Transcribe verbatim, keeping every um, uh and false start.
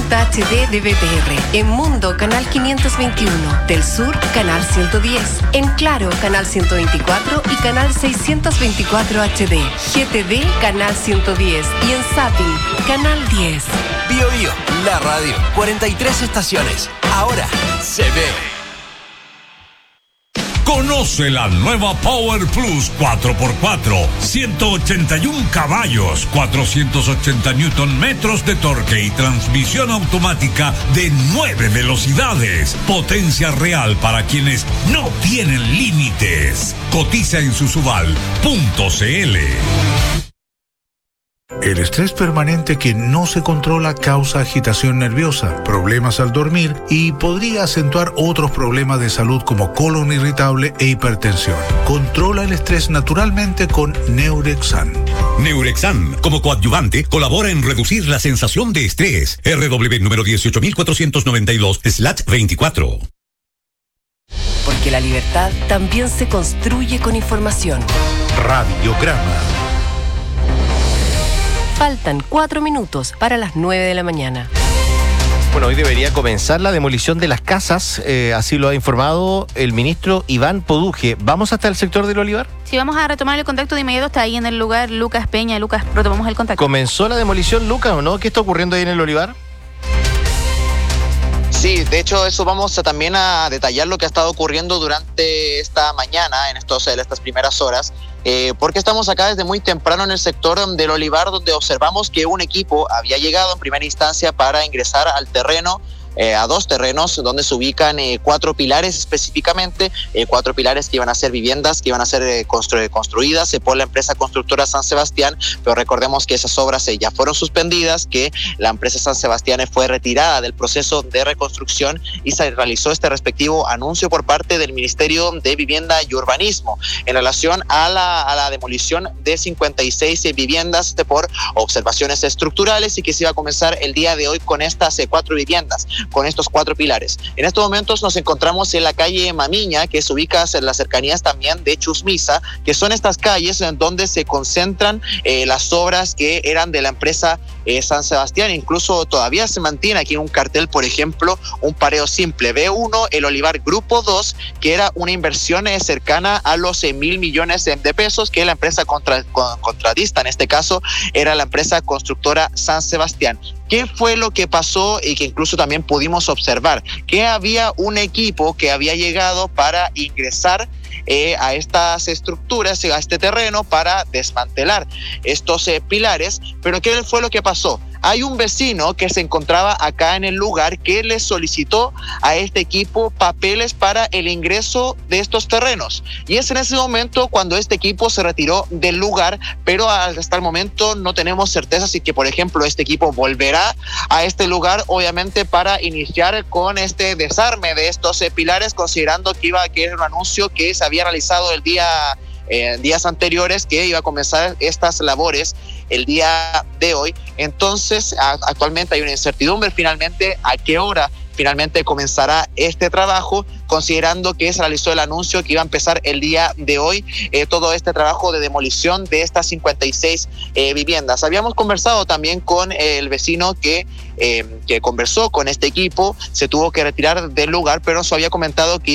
Costa H D de B T R. En Mundo, canal quinientos veintiuno. Del Sur, canal ciento diez. En Claro, canal ciento veinticuatro y canal seiscientos veinticuatro H D. G T D, canal ciento diez. Y en Zapping, canal diez. Bio Bio, la radio. cuarenta y tres estaciones. Ahora se ve. Conoce la nueva Power Plus cuatro por cuatro, ciento ochenta y uno caballos, cuatrocientos ochenta newton metros de torque y transmisión automática de nueve velocidades. Potencia real para quienes no tienen límites. Cotiza en susubal punto c l. El estrés permanente que no se controla causa agitación nerviosa, problemas al dormir y podría acentuar otros problemas de salud como colon irritable e hipertensión. Controla el estrés naturalmente con Neurexan. Neurexan, como coadyuvante, colabora en reducir la sensación de estrés. R W número dieciocho mil cuatrocientos noventa y dos slash veinticuatro. Porque la libertad también se construye con información. Radiograma. Faltan cuatro minutos para las nueve de la mañana. Bueno, hoy debería comenzar la demolición de las casas, eh, así lo ha informado el ministro Iván Poduje. ¿Vamos hasta el sector del Olivar? Sí, vamos a retomar el contacto de inmediato. Está ahí en el lugar Lucas Peña. Lucas, retomamos el contacto. ¿Comenzó la demolición, Lucas, o no? ¿Qué está ocurriendo ahí en el Olivar? Sí, de hecho eso vamos a también a detallar lo que ha estado ocurriendo durante esta mañana, en estos, en estas primeras horas, eh, porque estamos acá desde muy temprano en el sector del Olivar, donde observamos que un equipo había llegado en primera instancia para ingresar al terreno, Eh, a dos terrenos donde se ubican eh, cuatro pilares específicamente, eh, cuatro pilares que iban a ser viviendas, que iban a ser eh, constru- construidas eh, por la empresa constructora San Sebastián, pero recordemos que esas obras eh, ya fueron suspendidas, que la empresa San Sebastián eh, fue retirada del proceso de reconstrucción y se realizó este respectivo anuncio por parte del Ministerio de Vivienda y Urbanismo en relación a la, a la demolición de cincuenta y seis eh, viviendas de por observaciones estructurales y que se iba a comenzar el día de hoy con estas eh, cuatro viviendas, con estos cuatro pilares. En estos momentos nos encontramos en la calle Mamiña, que se ubica en las cercanías también de Chusmisa, que son estas calles en donde se concentran eh, las obras que eran de la empresa eh, San Sebastián. Incluso todavía se mantiene aquí un cartel, por ejemplo, un pareo simple B uno, el Olivar Grupo dos, que era una inversión eh, cercana a los eh, mil millones de pesos, que la empresa contra, con, contratista, en este caso, era la empresa constructora San Sebastián. ¿Qué fue lo que pasó y que incluso también pudimos observar? Que había un equipo que había llegado para ingresar eh, a estas estructuras, a este terreno, para desmantelar estos eh, pilares. Pero ¿qué fue lo que pasó? Hay un vecino que se encontraba acá en el lugar que le solicitó a este equipo papeles para el ingreso de estos terrenos. Y es en ese momento cuando este equipo se retiró del lugar, pero hasta el momento no tenemos certeza si que, por ejemplo, este equipo volverá a este lugar, obviamente para iniciar con este desarme de estos eh, pilares, considerando que iba a que era un anuncio que se había realizado el día Eh, días anteriores, que iba a comenzar estas labores el día de hoy. Entonces a, actualmente hay una incertidumbre finalmente a qué hora finalmente comenzará este trabajo, considerando que se realizó el anuncio que iba a empezar el día de hoy, eh, todo este trabajo de demolición de estas cincuenta y seis eh, viviendas. Habíamos conversado también con el vecino que, eh, que conversó con este equipo, se tuvo que retirar del lugar, pero nos había comentado que